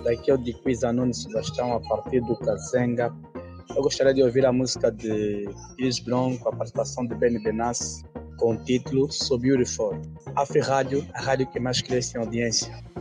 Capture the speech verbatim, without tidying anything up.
Daqui é o de Quiz Nuno Sebastião, a partir do Kazenga. Eu gostaria de ouvir a música de Chris Brown com a participação de Benny Benassi com o título So Beautiful. A F Rádio, a rádio que mais cresce em audiência.